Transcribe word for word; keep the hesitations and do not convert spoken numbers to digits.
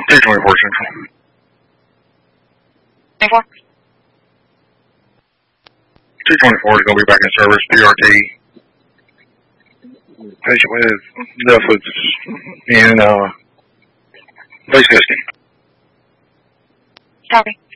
two twenty-four Central. twenty-four? two twenty-four is going to be back in service. P R T. Patient with left foot's in uh, face testing. Copy.